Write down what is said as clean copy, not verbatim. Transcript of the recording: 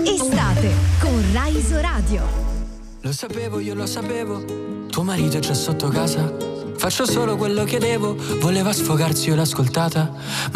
Estate con Rai Radio. Lo sapevo, io lo sapevo. Tuo marito è già sotto casa. Faccio solo quello che devo. Voleva sfogarsi, io l'ho ascoltata.